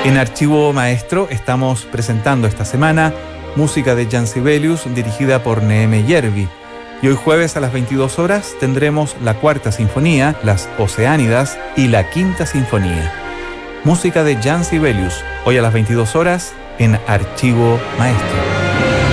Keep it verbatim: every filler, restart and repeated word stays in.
En Archivo Maestro estamos presentando esta semana música de Jan Sibelius dirigida por Neeme Järvi. Y hoy jueves a las veintidós horas tendremos la Cuarta Sinfonía, las Oceánidas y la Quinta Sinfonía. Música de Jan Sibelius, hoy a las veintidós horas en Archivo Maestro.